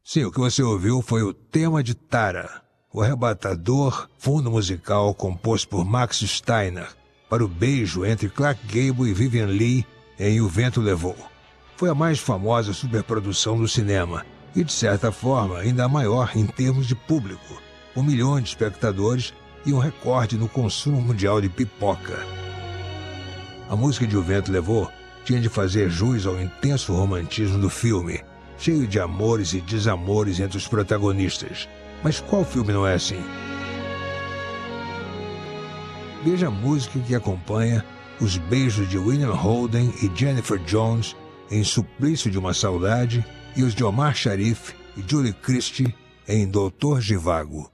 Sim, o que você ouviu foi o tema de Tara, o arrebatador fundo musical composto por Max Steiner para o beijo entre Clark Gable e Vivien Leigh em O Vento Levou. Foi a mais famosa superprodução do cinema e, de certa forma, ainda a maior em termos de público, com milhões de espectadores e um recorde no consumo mundial de pipoca. A música de O Vento Levou tinha de fazer jus ao intenso romantismo do filme, cheio de amores e desamores entre os protagonistas. Mas qual filme não é assim? Veja a música que acompanha os beijos de William Holden e Jennifer Jones em Suplício de uma Saudade e os de Omar Sharif e Julie Christie em Doutor Zhivago.